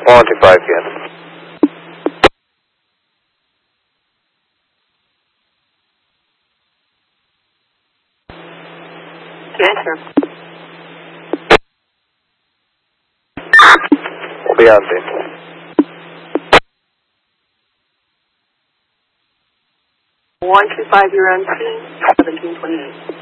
1:25 p.m. Answer. We'll be out there. 125, you're on scene, 1728.